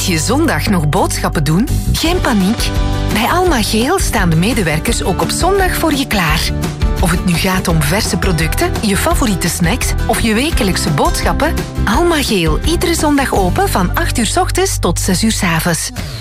Moet je zondag nog boodschappen doen? Geen paniek. Bij Alma Geel staan de medewerkers ook op zondag voor je klaar. Of het nu gaat om verse producten, je favoriete snacks of je wekelijkse boodschappen, Alma Geel iedere zondag open van 8 uur 's ochtends tot 6 uur 's avonds.